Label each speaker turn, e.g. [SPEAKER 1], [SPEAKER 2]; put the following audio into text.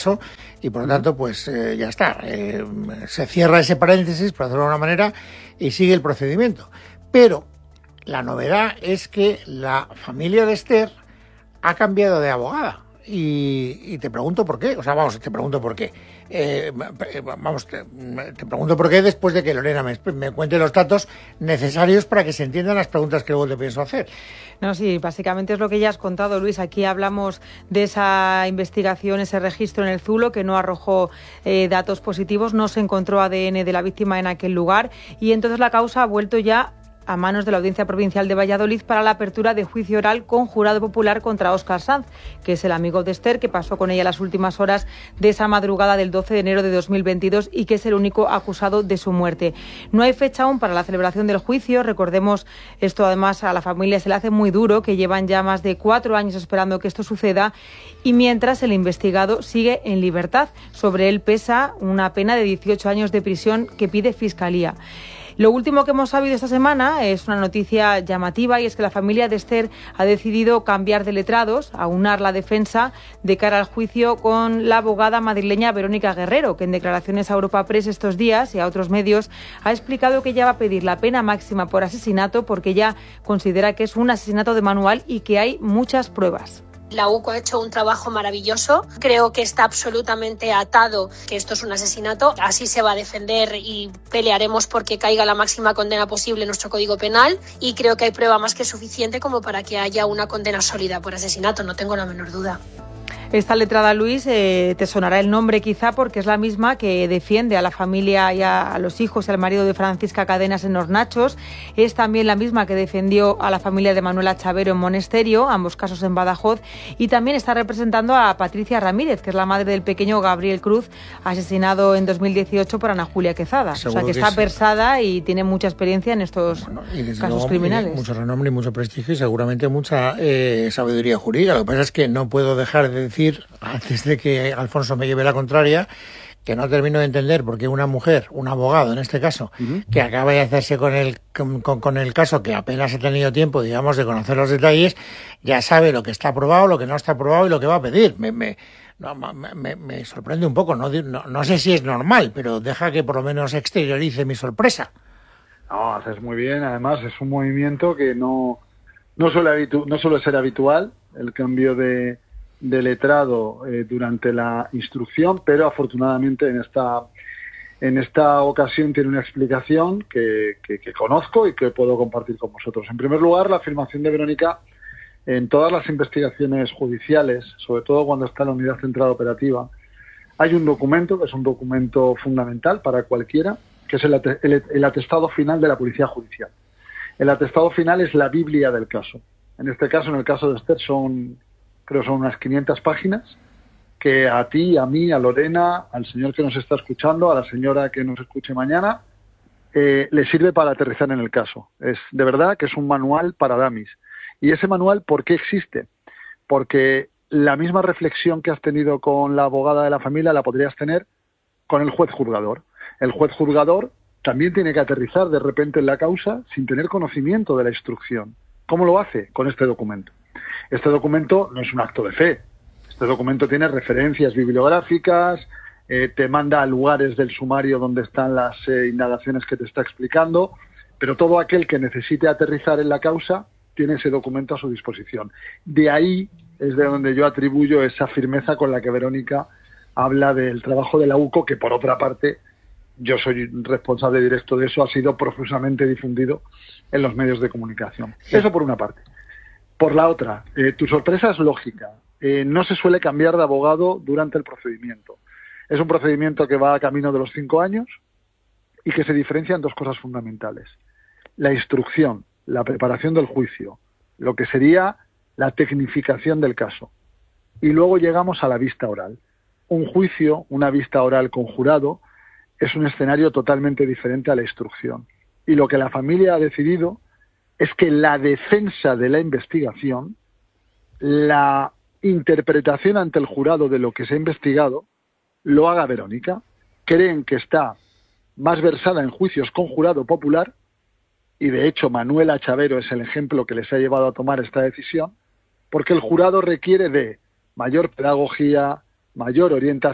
[SPEAKER 1] caso y por lo tanto pues ya está, se cierra ese paréntesis, por hacerlo de alguna manera, y sigue el procedimiento. Pero la novedad es que la familia de Esther ha cambiado de abogada. Y te pregunto por qué, te pregunto por qué. Te pregunto por qué después de que Lorena me cuente los datos necesarios para que se entiendan las preguntas que luego te pienso hacer.
[SPEAKER 2] No, sí, básicamente es lo que ya has contado, Luis. Aquí hablamos de esa investigación, ese registro en el Zulo que no arrojó datos positivos, no se encontró ADN de la víctima en aquel lugar y entonces la causa ha vuelto ya a manos de la Audiencia Provincial de Valladolid para la apertura de juicio oral con jurado popular contra Óscar Sanz, que es el amigo de Esther, que pasó con ella las últimas horas de esa madrugada del 12 de enero de 2022 y que es el único acusado de su muerte. No hay fecha aún para la celebración del juicio. Recordemos, esto además a la familia se le hace muy duro, que llevan ya más de 4 años esperando que esto suceda y mientras el investigado sigue en libertad. Sobre él pesa una pena de 18 años de prisión que pide Fiscalía. Lo último que hemos sabido esta semana es una noticia llamativa y es que la familia de Esther ha decidido cambiar de letrados, aunar la defensa de cara al juicio con la abogada madrileña Verónica Guerrero, que en declaraciones a Europa Press estos días y a otros medios ha explicado que ella va a pedir la pena máxima por asesinato porque ella considera que es un asesinato de manual y que hay muchas pruebas.
[SPEAKER 3] La UCO ha hecho un trabajo maravilloso. Creo que está absolutamente atado que esto es un asesinato. Así se va a defender y pelearemos porque caiga la máxima condena posible en nuestro Código Penal. Y creo que hay prueba más que suficiente como para que haya una condena sólida por asesinato. No tengo la menor duda.
[SPEAKER 2] Esta letrada, Luis, te sonará el nombre quizá porque es la misma que defiende a la familia y a los hijos y al marido de Francisca Cadenas en Hornachos. Es también la misma que defendió a la familia de Manuela Chavero en Monesterio, ambos casos en Badajoz. Y también está representando a Patricia Ramírez, que es la madre del pequeño Gabriel Cruz, asesinado en 202018 por Ana Julia Quezada.
[SPEAKER 1] Seguro
[SPEAKER 2] o sea que está versada y tiene mucha experiencia en estos casos criminales.
[SPEAKER 1] Mucho renombre y mucho prestigio y seguramente mucha sabiduría jurídica. Lo que pasa es que no puedo dejar de decir, antes de que Alfonso me lleve la contraria, que no termino de entender por qué una mujer, un abogado en este caso, que acaba de hacerse con el caso, que apenas ha tenido tiempo, digamos, de conocer los detalles, ya sabe lo que está aprobado, lo que no está aprobado y lo que va a pedir. Me sorprende un poco, no sé si es normal, pero deja que por lo menos exteriorice mi sorpresa.
[SPEAKER 4] No, haces muy bien. Además es un movimiento que no suele ser habitual, el cambio de letrado durante la instrucción, pero afortunadamente en esta ocasión tiene una explicación que conozco y que puedo compartir con vosotros. En primer lugar, la afirmación de Verónica en todas las investigaciones judiciales, sobre todo cuando está en la Unidad Central Operativa, hay un documento que es un documento fundamental para cualquiera, que es el atestado final de la Policía Judicial. El atestado final es la Biblia del caso. En este caso, en el caso de Esther, creo son unas 500 páginas que a ti, a mí, a Lorena, al señor que nos está escuchando, a la señora que nos escuche mañana, le sirve para aterrizar en el caso. Es de verdad que es un manual para dummies. Y ese manual, ¿por qué existe? Porque la misma reflexión que has tenido con la abogada de la familia la podrías tener con el juez juzgador. El juez juzgador también tiene que aterrizar de repente en la causa sin tener conocimiento de la instrucción. ¿Cómo lo hace? Con este documento. Este documento no es un acto de fe. Este documento tiene referencias bibliográficas, te manda a lugares del sumario donde están las indagaciones que te está explicando, pero todo aquel que necesite aterrizar en la causa tiene ese documento a su disposición. De ahí es de donde yo atribuyo esa firmeza con la que Verónica habla del trabajo de la UCO, que por otra parte, yo soy responsable directo de eso, ha sido profusamente difundido en los medios de comunicación. Eso por una parte. Por la otra, tu sorpresa es lógica. No se suele cambiar de abogado durante el procedimiento. Es un procedimiento que va a camino de los 5 años y que se diferencia en 2 cosas fundamentales. La instrucción, la preparación del juicio, lo que sería la tecnificación del caso. Y luego llegamos a la vista oral. Un juicio, una vista oral con jurado, es un escenario totalmente diferente a la instrucción. Y lo que la familia ha decidido es que la defensa de la investigación, la interpretación ante el jurado de lo que se ha investigado, lo haga Verónica. Creen que está más versada en juicios con jurado popular, y de hecho Manuela Chavero es el ejemplo que les ha llevado a tomar esta decisión, porque el jurado requiere de mayor pedagogía, mayor orientación